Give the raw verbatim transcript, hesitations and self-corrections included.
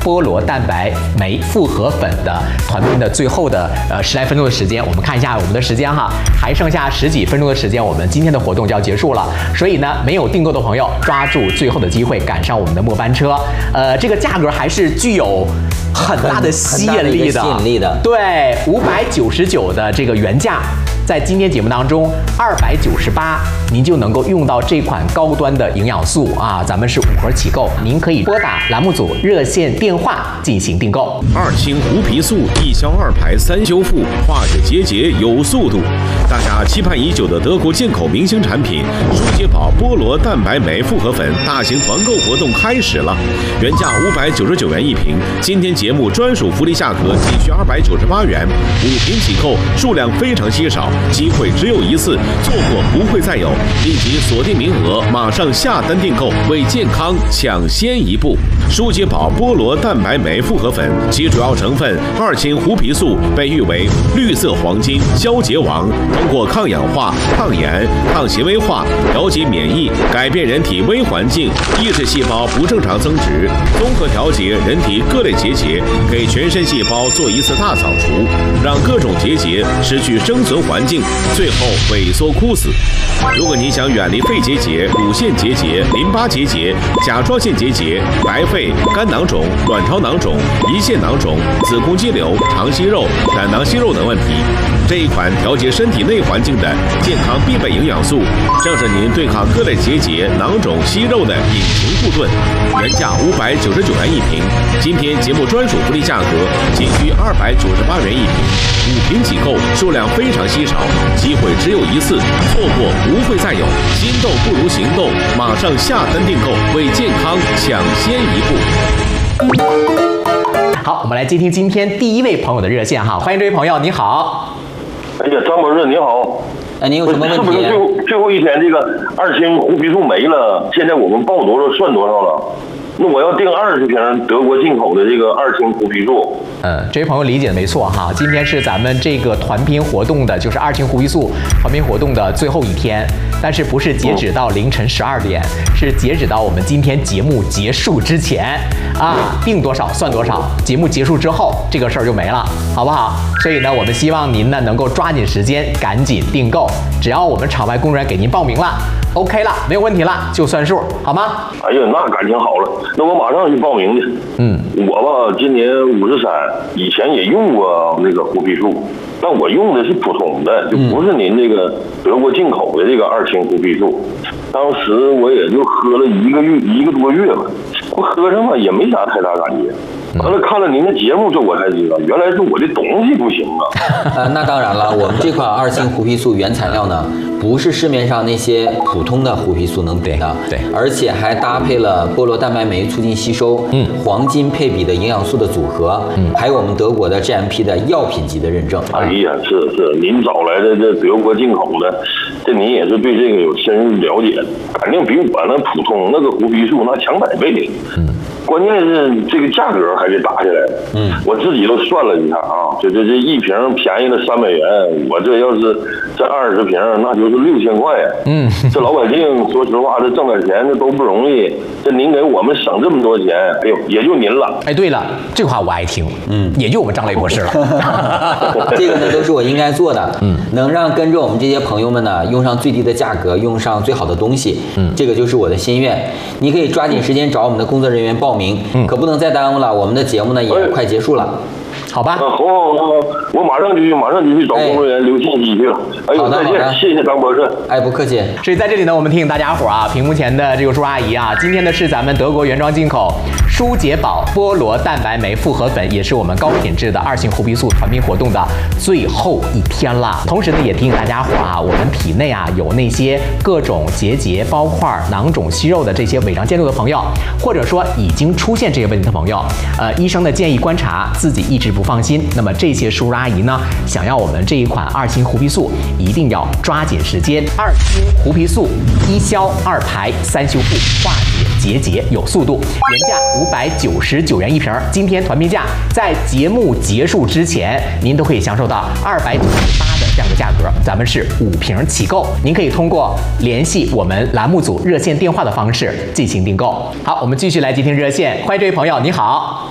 菠萝蛋白酶复合粉的团拼的最后的呃十来分钟的时间，我们看一下我们的时间哈，还剩下十几分钟的时间，我们今天的活动就要结束了。所以呢，没有订购的朋友，抓住最后的机会，赶上我们的末班车。呃，这个价格还是具有很大的吸引力的， 吸引力的。 对，五百九十九的这个原价。在今天节目当中，二百九十八，您就能够用到这款高端的营养素啊！咱们是五盒起购，您可以拨打栏目组热线电话进行订购。 二氢胡皮素一消二排三修复，化解结节有速度。大家期盼已久的德国进口明星产品舒洁宝菠萝蛋白酶复合粉大型团购活动开始了，原价五百九十九元一瓶，今天节目专属福利价格仅需二百九十八元，五瓶起购，数量非常稀少。机会只有一次，错过不会再有，立即锁定名额，马上下单订购，为健康抢先一步。舒洁宝菠萝蛋白酶复合粉，其主要成分二氢胡皮素被誉为绿色黄金消结王，通过抗氧化、抗炎、抗纤维化、调节免疫、改变人体微环境，抑制细胞不正常增殖，综合调节人体各类结节，给全身细胞做一次大扫除，让各种结节失去生存环境，最后萎缩枯死。如果你想远离肺结节、乳腺结节、淋巴结节、甲状腺结节、白肺、肝囊肿、卵巢囊肿、胰腺囊肿、子宫肌瘤、肠息肉、胆囊息肉等问题，这一款调节身体内环境的健康必备营养素，正是您对抗各类结节、囊肿、息肉的隐形护盾。原价五百九十九元一瓶，今天节目专属福利价格仅需二百九十八元一瓶，五瓶起购，数量非常稀少，机会只有一次，错过不会再有。心动不如行动，马上下单订购，为健康抢先一步。 好，我们来接听今天第一位朋友的热线哈，欢迎这位朋友，你好。 哎呀，张博士你好。 哎，您有什么问题？ 是不是最后最后一天这个二氢胡皮素没了？现在我们报多少算多少了？那我要订二十瓶德国进口的这个二氢胡皮素。 嗯，这位朋友理解的没错哈，今天是咱们这个团拼活动的，就是二氢胡皮素团拼活动的最后一天，但是不是截止到凌晨十二点，是截止到我们今天节目结束之前啊，订多少算多少，节目结束之后这个事儿就没了，好不好？所以呢，我们希望您呢能够抓紧时间，赶紧订购，只要我们场外工作人员给您报名了 ，OK 了，没有问题了，就算数，好吗？ 哎呀，那感情好了，那我马上去报名去。 嗯， 我吧今年五十三，以前也用过那个胡皮素，但我用的是普通的，就不是您这个德国进口的这个二氢胡皮素。当时我也就喝了一个月一个多月吧，我喝上吧也没啥太大感觉。完了，看了您的节目之后，我才知道原来是我的东西不行啊。 呃，那当然了，我们这款二氢胡皮素原材料呢，不是市面上那些普通的胡皮素能比的， 对， 而且还搭配了菠萝蛋白酶促进吸收，嗯，黄金配比的营养素的组合，嗯，还有我们德国的 G M P 的药品级的认证。 哎呀，是是，您找来的这德国进口的，这您也是对这个有深入了解，肯定比我那普通那个胡皮素那强百倍。嗯。关键是这个价格还给打下来了，嗯，我自己都算了一下啊，这这这一瓶便宜了三百元，我这要是这二十瓶，那就是六千块呀，嗯，这老百姓说实话，这挣点钱这都不容易，这您给我们省这么多钱，哎呦，也就您了。 哎，对了，这话我爱听，嗯，也就我们张雷博士了。 这个呢都是我应该做的，嗯，能让跟着我们这些朋友们呢用上最低的价格，用上最好的东西，嗯，这个就是我的心愿。你可以抓紧时间找我们的工作人员报名。嗯，可不能再耽误了，我们的节目呢也快结束了，好吧？ 好，好，好，我马上就去，马上就去找工作人员留信息去了。哎呦，再见，谢谢张博士。 哎，不客气。 所以在这里呢，我们提醒大家伙啊，屏幕前的这个叔叔阿姨啊，今天呢是咱们德国原装进口舒洁宝菠萝蛋白酶复合粉，也是我们高品质的二氢胡皮素团拼活动的最后一天了。同时呢，也提醒大家伙啊，我们体内啊有那些各种结节、包块、囊肿、息肉的这些违章渐冻的朋友，或者说已经出现这些问题的朋友，呃，医生的建议观察，自己一直不放心。那么这些叔叔阿姨呢，想要我们这一款二氢胡皮素，一定要抓紧时间。二氢胡皮素一消二排三修复，化解结节有速度，原价五百九十九元一瓶，今天团拼价在节目结束之前，您都可以享受到二百九十八的这样的价格。咱们是五瓶起购，您可以通过联系我们栏目组热线电话的方式进行订购。好，我们继续来接听热线，欢迎这位朋友，你好。